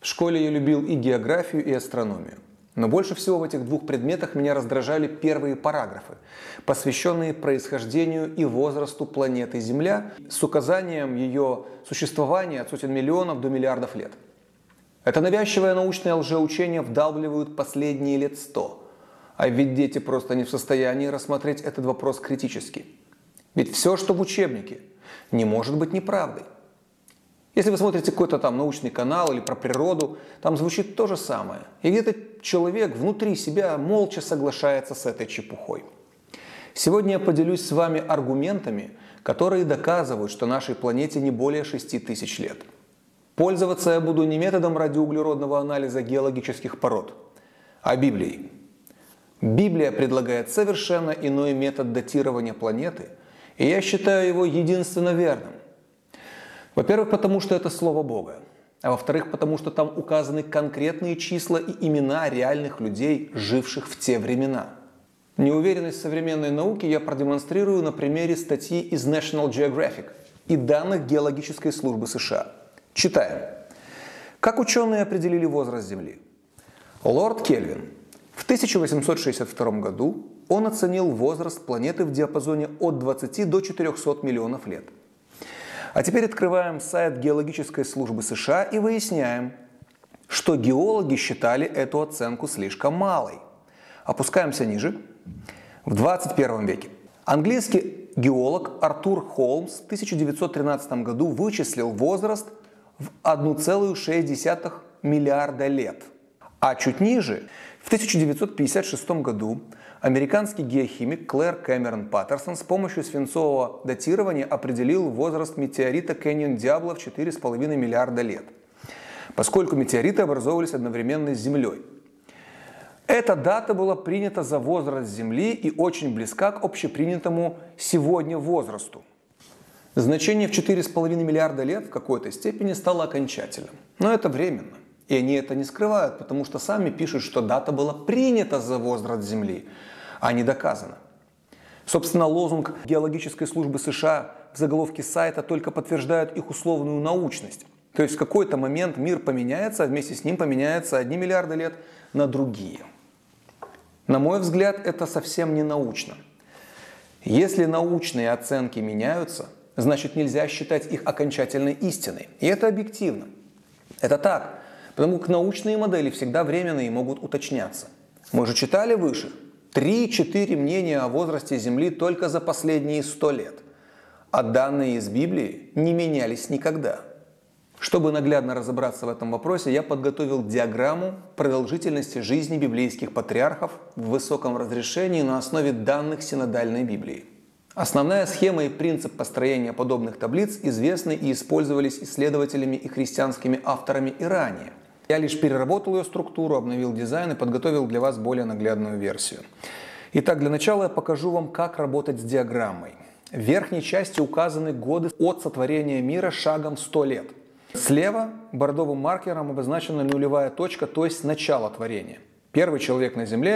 В школе я любил и географию, и астрономию. Но больше всего в этих двух предметах меня раздражали первые параграфы, посвященные происхождению и возрасту планеты Земля с указанием ее существования от сотен миллионов до миллиардов лет. Это навязчивое научное лжеучение вдалбливают последние лет 100. А ведь дети просто не в состоянии рассмотреть этот вопрос критически. Ведь все, что в учебнике, не может быть неправдой. Если вы смотрите какой-то там научный канал или про природу, там звучит то же самое. И где-то человек внутри себя молча соглашается с этой чепухой. Сегодня я поделюсь с вами аргументами, которые доказывают, что нашей планете не более 6000 лет. Пользоваться я буду не методом радиоуглеродного анализа геологических пород, а Библией. Библия предлагает совершенно иной метод датирования планеты, и я считаю его единственно верным. Во-первых, потому что это Слово Бога. А во-вторых, потому что там указаны конкретные числа и имена реальных людей, живших в те времена. Неуверенность современной науки я продемонстрирую на примере статьи из National Geographic и данных Геологической службы США. Читаем. Как ученые определили возраст Земли? Лорд Кельвин. В 1862 году он оценил возраст планеты в диапазоне от 20 до 400 миллионов лет. А теперь открываем сайт Геологической службы США и выясняем, что геологи считали эту оценку слишком малой. Опускаемся ниже. В 21 веке английский геолог Артур Холмс в 1913 году вычислил возраст в 1,6 миллиарда лет. А чуть ниже, в 1956 году, американский геохимик Клэр Кэмерон Паттерсон с помощью свинцового датирования определил возраст метеорита Canyon Diablo в 4,5 миллиарда лет, поскольку метеориты образовывались одновременно с Землей. Эта дата была принята за возраст Земли и очень близка к общепринятому сегодня возрасту. Значение в 4,5 миллиарда лет в какой-то степени стало окончательным, но это временно. И они это не скрывают, потому что сами пишут, что дата была принята за возраст Земли, а не доказана. Собственно, лозунг Геологической службы США в заголовке сайта только подтверждает их условную научность. То есть в какой-то момент мир поменяется, а вместе с ним поменяется 1 миллиард лет на другие. На мой взгляд, это совсем не научно. Если научные оценки меняются, значит нельзя считать их окончательной истиной. И это объективно. Это так. Потому как научные модели всегда временные и могут уточняться. Мы же читали выше 3-4 мнения о возрасте Земли только за последние 100 лет. А данные из Библии не менялись никогда. Чтобы наглядно разобраться в этом вопросе, я подготовил диаграмму продолжительности жизни библейских патриархов в высоком разрешении на основе данных синодальной Библии. Основная схема и принцип построения подобных таблиц известны и использовались исследователями и христианскими авторами и ранее. Я лишь переработал ее структуру, обновил дизайн и подготовил для вас более наглядную версию. Итак, для начала я покажу вам, как работать с диаграммой. В верхней части указаны годы от сотворения мира шагом 100 лет. Слева бордовым маркером обозначена нулевая точка, то есть начало творения. Первый человек на Земле